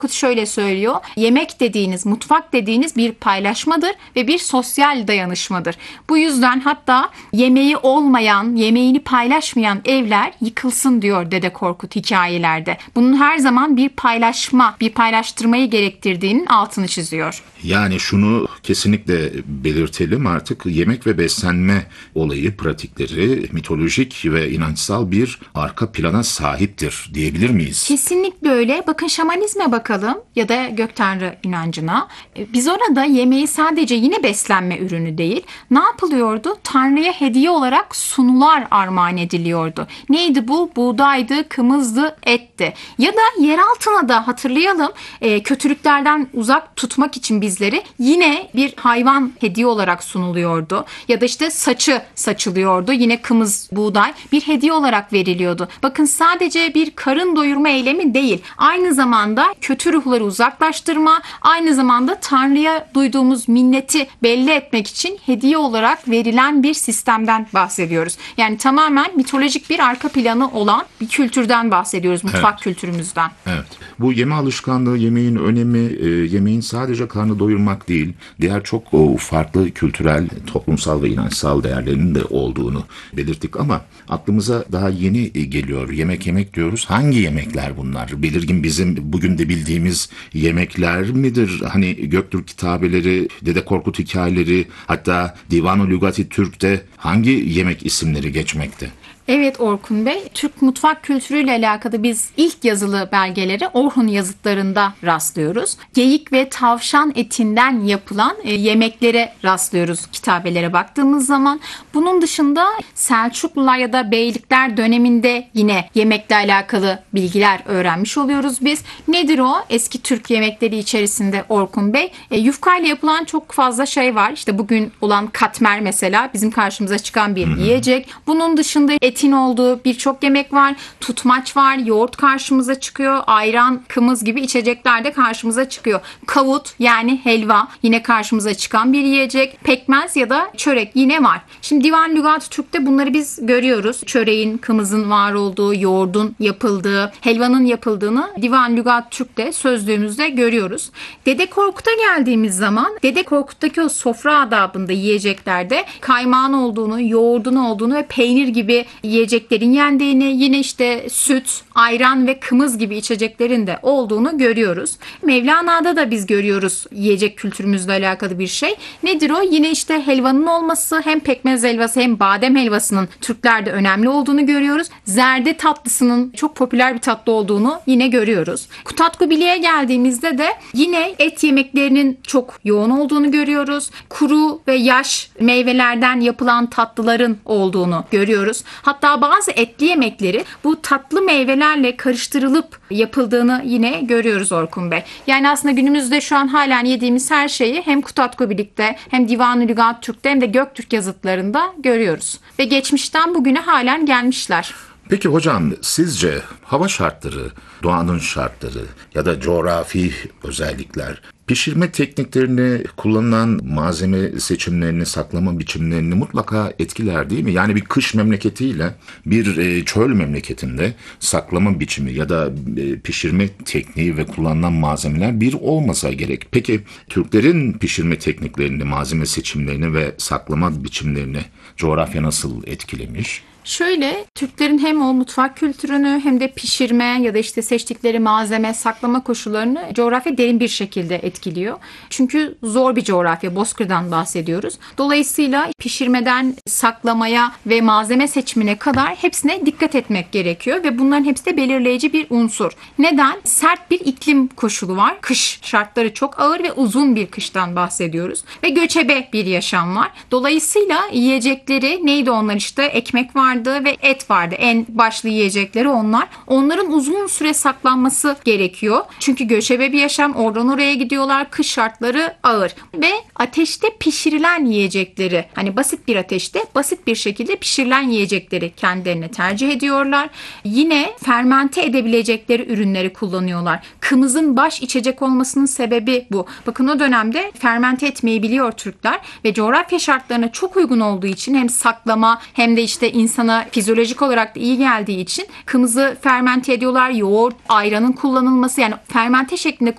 Korkut şöyle söylüyor. Yemek dediğiniz, mutfak dediğiniz bir paylaşmadır ve bir sosyal dayanışmadır. Bu yüzden hatta yemeği olmayan, yemeğini paylaşmayan evler yıkılsın diyor Dede Korkut hikayelerde. Bunun her zaman bir paylaşma, bir paylaştırmayı gerektirdiğinin altını çiziyor. Yani şunu kesinlikle belirtelim, artık yemek ve beslenme olayı, pratikleri mitolojik ve inançsal bir arka plana sahiptir diyebilir miyiz? Kesinlikle öyle. Bakın şamanizme bakalım ya da gök tanrı inancına. Biz orada yemeği sadece yine beslenme ürünü değil, ne yapılıyordu? Tanrı'ya hediye olarak sunular armağan ediliyordu. Neydi bu? Buğdaydı, kımızdı, etti. Ya da yer altına da hatırlayalım, kötülüklerden uzak tutmak için bizleri yine bir hayvan hediye olarak sunuluyordu. Ya da işte saçı saçılıyordu. Yine kımız, buğday bir hediye olarak veriliyordu. Bakın sadece bir karın doyurma eylemi değil. Aynı zamanda kötü ruhları uzaklaştırma, aynı zamanda Tanrı'ya duyduğumuz minneti belli etmek için hediye olarak verilen bir sistemden bahsediyoruz. Yani tamamen mitolojik bir arka planı olan bir kültürden bahsediyoruz, mutfak kültürümüzden. Evet. Bu yeme alışkanlığı, yemeğin önemi, yemeğin sadece karnı doyurmak değil, diğer çok farklı kültürel, toplumsal ve inançsal değerlerinin de olduğunu belirttik ama aklımıza daha yeni geliyor. Yemek diyoruz. Hangi yemekler bunlar? Belirgin bizim bugün de bildiğimiz yemekler midir? Hani Göktürk kitabeleri, Dede Korkut hikayeleri, hatta Divan-ı Lügati Türk'te hangi yemek isimleri geçmekte? Evet Orkun Bey, Türk mutfak kültürüyle alakalı biz ilk yazılı belgeleri Orhun yazıtlarında rastlıyoruz. Geyik ve tavşan etinden yapılan yemeklere rastlıyoruz kitabelere baktığımız zaman. Bunun dışında Selçuklular ya da Beylikler döneminde yine yemekle alakalı bilgiler öğrenmiş oluyoruz biz. Nedir o? Eski Türk yemekleri içerisinde Orkun Bey, yufkayla yapılan çok fazla şey var. İşte bugün olan katmer mesela bizim karşımıza çıkan bir yiyecek. Bunun dışında etin olduğu birçok yemek var. Tutmaç var, yoğurt karşımıza çıkıyor. Ayran, kımız gibi içecekler de karşımıza çıkıyor. Kavut yani helva yine karşımıza çıkan bir yiyecek. Pekmez ya da çörek yine var. Şimdi Divan Lügat-ı Türk'te bunları biz görüyoruz. Çöreğin, kımızın var olduğu, yoğurdun yapıldığı, helvanın yapıldığını Divan Lügat-ı Türk'te sözlüğümüzde görüyoruz. Dede Korkut'a geldiğimiz zaman Dede Korkut'taki o sofra adabında yiyeceklerde kaymağın olduğunu, yoğurdun olduğunu ve peynir gibi yiyeceklerin yendiğini, yine işte süt, ayran ve kımız gibi içeceklerin de olduğunu görüyoruz. Mevlana'da da biz görüyoruz yiyecek kültürümüzle alakalı bir şey. Nedir o? Yine işte helvanın olması, hem pekmez helvası hem badem helvasının Türklerde önemli olduğunu görüyoruz. Zerde tatlısının çok popüler bir tatlı olduğunu yine görüyoruz. Kutatkubili'ye geldiğimizde de yine et yemeklerinin çok yoğun olduğunu görüyoruz. Kuru ve yaş meyvelerden yapılan tatlıların olduğunu görüyoruz. Hatta bazı etli yemekleri bu tatlı meyvelerle karıştırılıp yapıldığını yine görüyoruz Orkun Bey. Yani aslında günümüzde şu an halen yediğimiz her şeyi hem Kutatkubilik'te hem Divan-ı Lügat Türk'te hem de Göktürk yazıtlarında görüyoruz. Ve geçmişten bugüne halen gelmişler. Peki hocam, sizce hava şartları, doğanın şartları ya da coğrafi özellikler pişirme tekniklerini, kullanılan malzeme seçimlerini, saklama biçimlerini mutlaka etkiler değil mi? Yani bir kış memleketiyle bir çöl memleketinde saklama biçimi ya da pişirme tekniği ve kullanılan malzemeler bir olmasa gerek. Peki Türklerin pişirme tekniklerini, malzeme seçimlerini ve saklama biçimlerini coğrafya nasıl etkilemiş? Şöyle, Türklerin hem o mutfak kültürünü hem de pişirme ya da işte seçtikleri malzeme, saklama koşullarını coğrafya derin bir şekilde etkiliyor. Çünkü zor bir coğrafya, Bozkır'dan bahsediyoruz. Dolayısıyla pişirmeden saklamaya ve malzeme seçimine kadar hepsine dikkat etmek gerekiyor ve bunların hepsi de belirleyici bir unsur. Neden? Sert bir iklim koşulu var. Kış şartları çok ağır ve uzun bir kıştan bahsediyoruz. Ve göçebe bir yaşam var. Dolayısıyla yiyecekleri neydi onlar işte? Ekmek vardı ve et vardı. En başlı yiyecekleri onlar. Onların uzun süre saklanması gerekiyor. Çünkü göçebe bir yaşam, oradan oraya gidiyorlar. Kış şartları ağır. Ve ateşte pişirilen yiyecekleri, hani basit bir ateşte basit bir şekilde pişirilen yiyecekleri kendilerine tercih ediyorlar. Yine fermente edebilecekleri ürünleri kullanıyorlar. Kımızın baş içecek olmasının sebebi bu. Bakın o dönemde fermente etmeyi biliyor Türkler ve coğrafya şartlarına çok uygun olduğu için hem saklama hem de işte insana fizyolojik olarak da iyi geldiği için kımızı fermente ediyorlar. Yoğurt, ayranın kullanılması, yani fermente şeklinde